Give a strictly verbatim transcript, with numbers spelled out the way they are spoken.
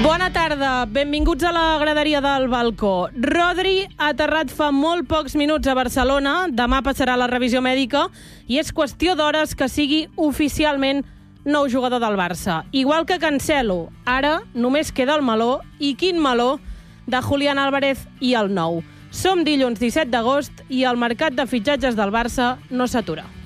Bona tarda, benvinguts a la graderia del balcó. Rodri ha aterrat fa molt pocs minuts a Barcelona, demà passarà la revisió mèdica i és qüestió d'hores que sigui oficialment nou jugador del Barça. Igual que Cancelo, ara només queda el meló, i quin meló, de Julián Álvarez i el nou. Som dilluns disset d'agost i el mercat de fitxatges del Barça no s'atura.